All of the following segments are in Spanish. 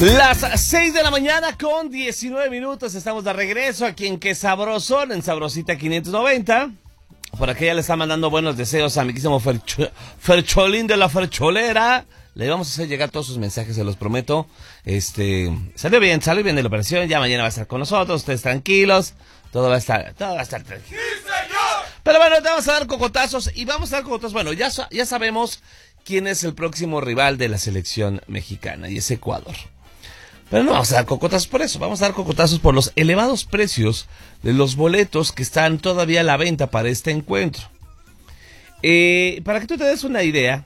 Las 6 de la mañana con 19 minutos. Estamos de regreso aquí en Qué Sabrosón, en Sabrosita 590. Por acá ya le está mandando buenos deseos a mi quísimo Fercholín de la Fercholera. Le vamos a hacer llegar todos sus mensajes, se los prometo. Salió bien de la operación. Ya mañana va a estar con nosotros. Ustedes tranquilos. Todo va a estar tranquilo. ¡Sí, señor! Pero bueno, te vamos a dar cocotazos. Y vamos a dar cocotazos. Bueno, ya sabemos quién es el próximo rival de la selección mexicana. Y es Ecuador. Pero no vamos a dar cocotazos por eso. Vamos a dar cocotazos por los elevados precios de los boletos que están todavía a la venta para este encuentro. Para que tú te des una idea,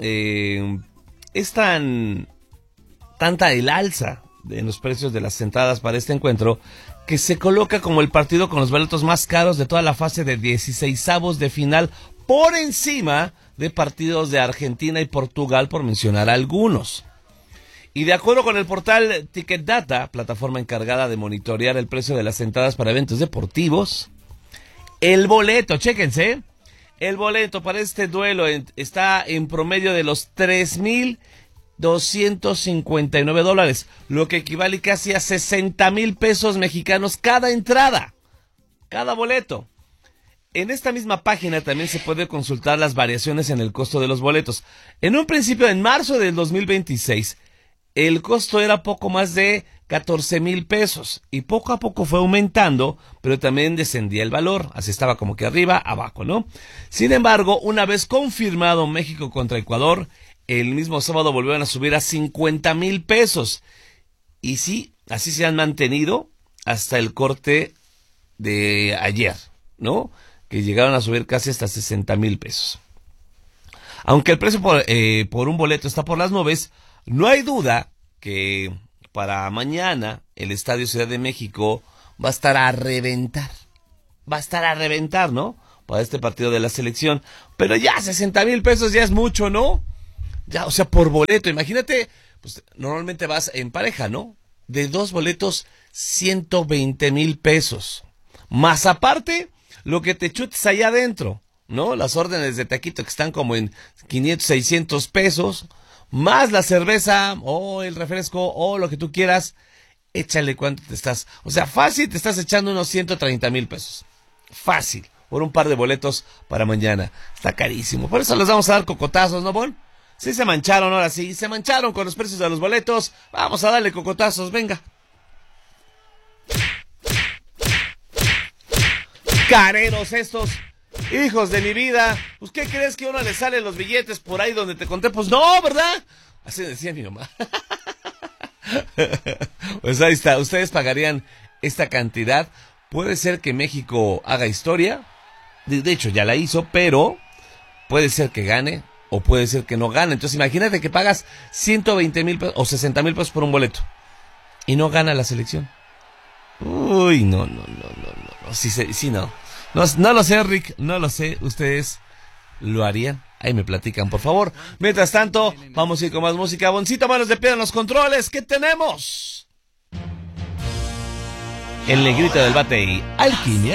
es tanta el alza en los precios de las entradas para este encuentro que se coloca como el partido con los boletos más caros de toda la fase de 16avos de final, por encima de partidos de Argentina y Portugal, por mencionar algunos. Y de acuerdo con el portal Ticket Data, plataforma encargada de monitorear el precio de las entradas para eventos deportivos, el boleto, chéquense, el boleto para este duelo está en promedio de los $3,259, lo que equivale casi a 60,000 pesos mexicanos cada entrada, cada boleto. En esta misma página también se puede consultar las variaciones en el costo de los boletos. En un principio, en marzo del 2026, el costo era poco más de 14,000 pesos y poco a poco fue aumentando, pero también descendía el valor, así estaba como que arriba, abajo, ¿no? Sin embargo, una vez confirmado México contra Ecuador, el mismo sábado volvieron a subir a 50,000 pesos. Y sí, así se han mantenido hasta el corte de ayer, ¿no? Que llegaron a subir casi hasta 60,000 pesos. Aunque el precio por un boleto está por las nubes, no hay duda que para mañana el Estadio Ciudad de México va a estar a reventar. Va a estar a reventar, ¿no? Para este partido de la selección. Pero ya 60,000 pesos ya es mucho, ¿no? Ya, o sea, por boleto. Imagínate, pues normalmente vas en pareja, ¿no? De 2 boletos, 120,000 pesos. Más aparte, lo que te chutes allá adentro, ¿no? Las órdenes de taquito que están como en 500, 600 pesos. Más la cerveza, o el refresco, o lo que tú quieras, échale cuánto te estás. O sea, fácil te estás echando unos 130,000 pesos. Fácil, por un par de boletos para mañana. Está carísimo. Por eso les vamos a dar cocotazos, ¿no, Bon? Sí se mancharon, ahora sí. Se mancharon con los precios de los boletos. Vamos a darle cocotazos, venga. Careros estos. Hijos de mi vida, pues ¿qué crees que a uno le salen los billetes por ahí donde te conté? Pues no, ¿verdad? Así decía mi mamá. Pues ahí está, ustedes pagarían esta cantidad. Puede ser que México haga historia, de hecho ya la hizo, pero puede ser que gane o puede ser que no gane. Entonces imagínate que pagas 120,000 pesos o 60,000 pesos por un boleto y no gana la selección. Uy, no, sí, no. No lo sé, Rick, no lo sé. ¿Ustedes lo harían? Ahí me platican, por favor. Mientras tanto, vamos a ir con más música. Boncito, manos de piedra en los controles. ¿Qué tenemos? El negrito del bate y Alquimia.